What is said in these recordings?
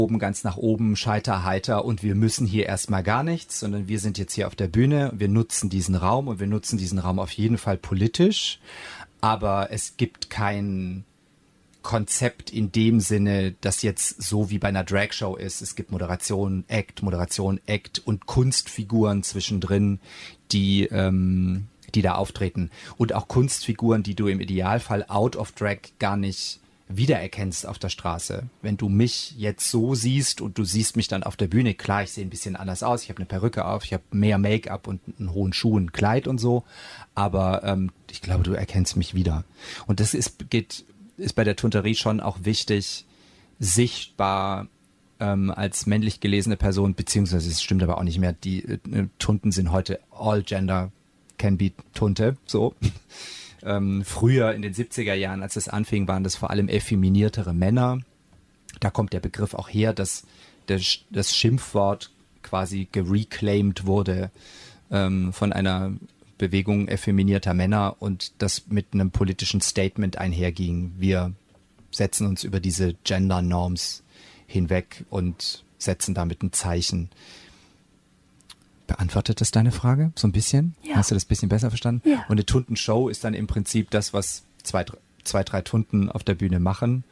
oben ganz nach oben, Scheiter heiter und wir müssen hier erstmal gar nichts, sondern wir sind jetzt hier auf der Bühne, wir nutzen diesen Raum und wir nutzen diesen Raum auf jeden Fall politisch, aber es gibt kein Konzept in dem Sinne, das jetzt so wie bei einer Dragshow ist. Es gibt Moderation, Act und Kunstfiguren zwischendrin, die da auftreten. Und auch Kunstfiguren, die du im Idealfall out of Drag gar nicht wiedererkennst auf der Straße. Wenn du mich jetzt so siehst und du siehst mich dann auf der Bühne, klar, ich sehe ein bisschen anders aus, ich habe eine Perücke auf, ich habe mehr Make-up und einen hohen Schuh, ein Kleid und so, aber ich glaube, du erkennst mich wieder. Und das ist bei der Tunterie schon auch wichtig, sichtbar als männlich gelesene Person, beziehungsweise es stimmt aber auch nicht mehr, die Tunten sind heute all gender can be Tunte, so. Früher in den 70er Jahren, als das anfing, waren das vor allem effeminiertere Männer. Da kommt der Begriff auch her, dass das Schimpfwort quasi gereclaimed wurde von einer Bewegung effeminierter Männer und das mit einem politischen Statement einherging. Wir setzen uns über diese Gender-Norms hinweg und setzen damit ein Zeichen. Beantwortet das deine Frage so ein bisschen? Ja. Hast du das ein bisschen besser verstanden? Ja. Und eine Tuntenshow ist dann im Prinzip das, was zwei, drei Tunten auf der Bühne machen.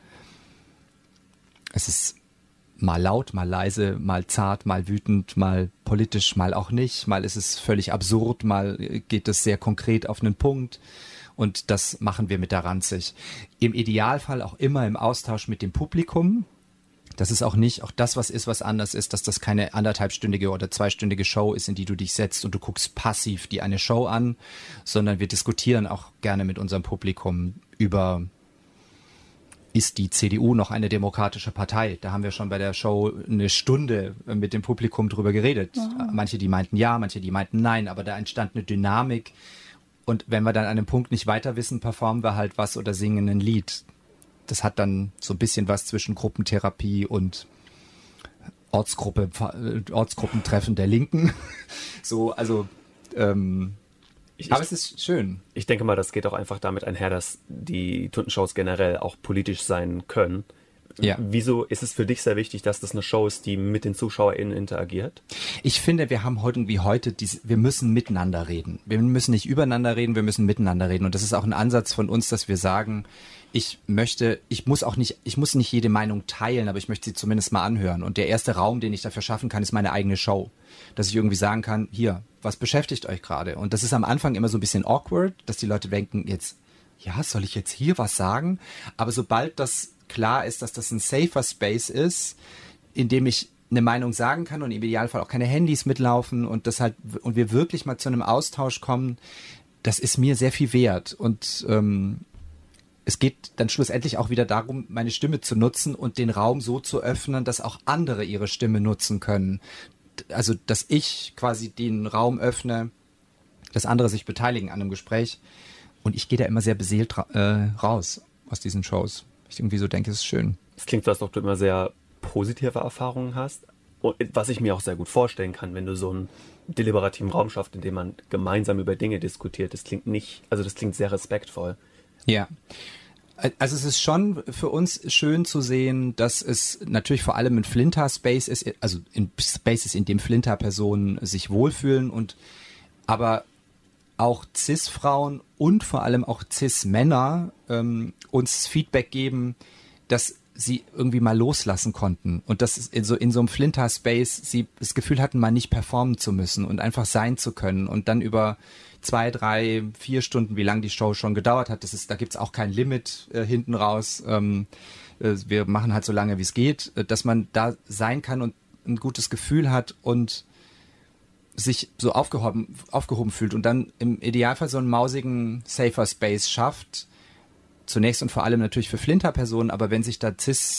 Es ist mal laut, mal leise, mal zart, mal wütend, mal politisch, mal auch nicht. Mal ist es völlig absurd, mal geht es sehr konkret auf einen Punkt. Und das machen wir mit der Ranzig. Im Idealfall auch immer im Austausch mit dem Publikum. Das ist auch nicht, auch das, was anders ist, dass das keine 1,5-stündige oder 2-stündige Show ist, in die du dich setzt und du guckst passiv die eine Show an, sondern wir diskutieren auch gerne mit unserem Publikum über, ist die CDU noch eine demokratische Partei? Da haben wir schon bei der Show eine Stunde mit dem Publikum drüber geredet. Oh. Manche, die meinten ja, manche, die meinten nein, aber da entstand eine Dynamik. Und wenn wir dann an einem Punkt nicht weiter wissen, performen wir halt was oder singen ein Lied. Das hat dann so ein bisschen was zwischen Gruppentherapie und Ortsgruppentreffen der Linken. So, also, aber es ist schön. Ich denke mal, das geht auch einfach damit einher, dass die Tuntenshows generell auch politisch sein können. Ja. Wieso ist es für dich sehr wichtig, dass das eine Show ist, die mit den ZuschauerInnen interagiert? Ich finde, wir haben heute, wir müssen miteinander reden. Wir müssen nicht übereinander reden, wir müssen miteinander reden. Und das ist auch ein Ansatz von uns, dass wir sagen, ich muss nicht jede Meinung teilen, aber ich möchte sie zumindest mal anhören. Und der erste Raum, den ich dafür schaffen kann, ist meine eigene Show. Dass ich irgendwie sagen kann, hier, was beschäftigt euch gerade? Und das ist am Anfang immer so ein bisschen awkward, dass die Leute denken, jetzt, ja, soll ich jetzt hier was sagen? Aber sobald das klar ist, dass das ein safer Space ist, in dem ich eine Meinung sagen kann und im Idealfall auch keine Handys mitlaufen und wir wirklich mal zu einem Austausch kommen, das ist mir sehr viel wert. Und es geht dann schlussendlich auch wieder darum, meine Stimme zu nutzen und den Raum so zu öffnen, dass auch andere ihre Stimme nutzen können. Also, dass ich quasi den Raum öffne, dass andere sich beteiligen an einem Gespräch. Und ich gehe da immer sehr beseelt raus aus diesen Shows. Ich irgendwie so denke, es ist schön. Es klingt so, als ob du immer sehr positive Erfahrungen hast. Und was ich mir auch sehr gut vorstellen kann, wenn du so einen deliberativen Raum schaffst, in dem man gemeinsam über Dinge diskutiert. Das klingt sehr respektvoll. Ja. Also es ist schon für uns schön zu sehen, dass es natürlich vor allem ein Flinter-Space ist, also in Spaces, in dem Flinter-Personen sich wohlfühlen aber auch Cis-Frauen und vor allem auch Cis-Männer uns Feedback geben, dass sie irgendwie mal loslassen konnten und dass in so einem Flinter-Space sie das Gefühl hatten, mal nicht performen zu müssen und einfach sein zu können und dann über 2, 3, 4 Stunden, wie lange die Show schon gedauert hat, da gibt's auch kein Limit hinten raus. Wir machen halt so lange, wie es geht, dass man da sein kann und ein gutes Gefühl hat und sich so aufgehoben fühlt und dann im Idealfall so einen mausigen Safer Space schafft. Zunächst und vor allem natürlich für Flinter-Personen, aber wenn sich da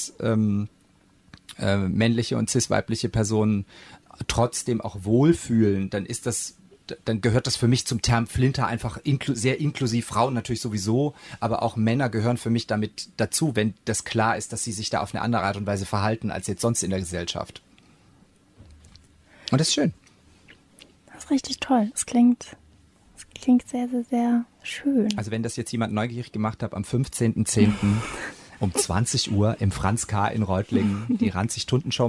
männliche und cis-weibliche Personen trotzdem auch wohlfühlen, dann gehört das für mich zum Term Flinter einfach sehr inklusiv, Frauen natürlich sowieso, aber auch Männer gehören für mich damit dazu, wenn das klar ist, dass sie sich da auf eine andere Art und Weise verhalten, als jetzt sonst in der Gesellschaft. Und das ist schön. Das ist richtig toll. Das klingt sehr, sehr, sehr schön. Also wenn das jetzt jemand neugierig gemacht hat, am 15.10. um 20 Uhr im Franz K. in Reutlingen die Ranzig-Tuntenshow